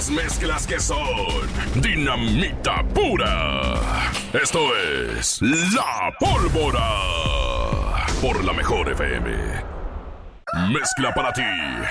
las mezclas que son dinamita pura. Esto es La Pólvora por La Mejor FM. Mezcla para ti